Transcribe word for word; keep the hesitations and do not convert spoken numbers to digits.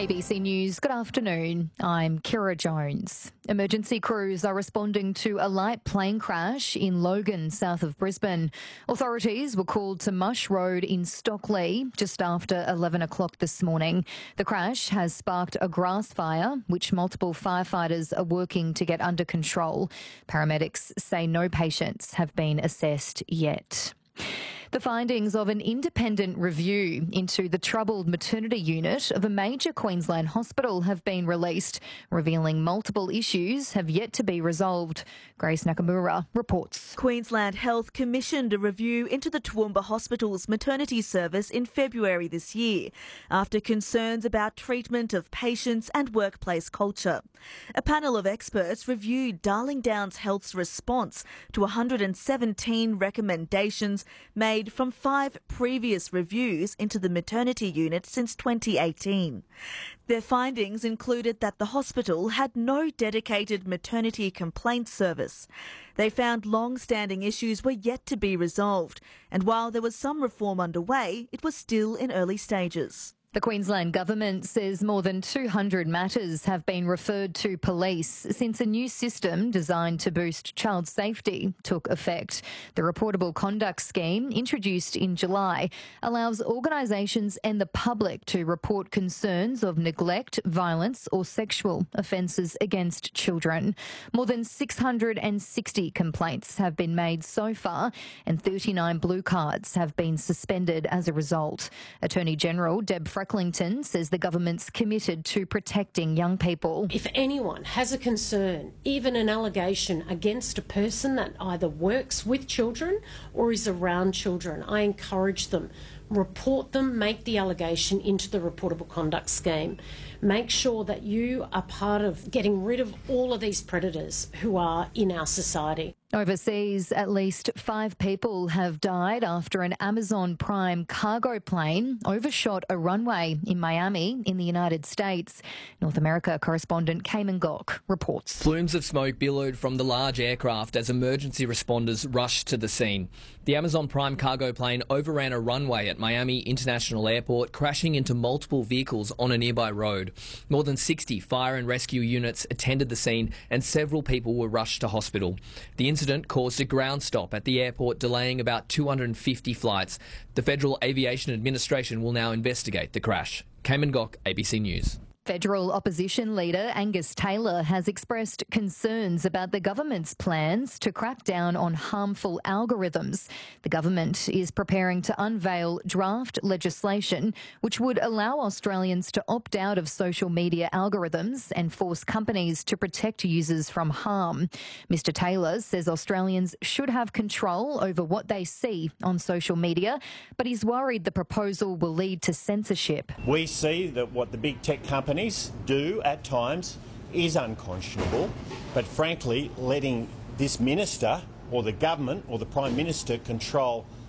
A B C News, good afternoon. I'm Kira Jones. Emergency crews are responding to a light plane crash in Logan, south of Brisbane. Authorities were called to Mush Road in Stockley just after eleven o'clock this morning. The crash has sparked a grass fire, which multiple firefighters are working to get under control. Paramedics say no patients have been assessed yet. The findings of an independent review into the troubled maternity unit of a major Queensland hospital have been released, revealing multiple issues have yet to be resolved. Grace Nakamura reports. Queensland Health commissioned a review into the Toowoomba Hospital's maternity service in February this year, after concerns about treatment of patients and workplace culture. A panel of experts reviewed Darling Downs Health's response to one hundred seventeen recommendations made from five previous reviews into the maternity unit since twenty eighteen. Their findings included that the hospital had no dedicated maternity complaints service. They found long-standing issues were yet to be resolved, and while there was some reform underway, it was still in early stages. The Queensland Government says more than two hundred matters have been referred to police since a new system designed to boost child safety took effect. The Reportable Conduct Scheme, introduced in July, allows organisations and the public to report concerns of neglect, violence or sexual offences against children. More than six hundred sixty complaints have been made so far, and thirty-nine blue cards have been suspended as a result. Attorney General Deb Frecklington says the government's committed to protecting young people. If anyone has a concern, even an allegation against a person that either works with children or is around children, I encourage them, report them, make the allegation into the Reportable Conduct Scheme. Make sure that you are part of getting rid of all of these predators who are in our society. Overseas, at least five people have died after an Amazon Prime cargo plane overshot a runway in Miami in the United States. North America correspondent Cayman Gok reports. Plumes of smoke billowed from the large aircraft as emergency responders rushed to the scene. The Amazon Prime cargo plane overran a runway at Miami International Airport, crashing into multiple vehicles on a nearby road. More than sixty fire and rescue units attended the scene and several people were rushed to hospital. The incident caused a ground stop at the airport, delaying about two hundred fifty flights. The Federal Aviation Administration will now investigate the crash. Cayman Gok, A B C News. Federal opposition leader Angus Taylor has expressed concerns about the government's plans to crack down on harmful algorithms. The government is preparing to unveil draft legislation which would allow Australians to opt out of social media algorithms and force companies to protect users from harm. Mister Taylor says Australians should have control over what they see on social media, but he's worried the proposal will lead to censorship. We see that what the big tech companies do at times is unconscionable, but frankly, letting this minister or the government or the Prime Minister control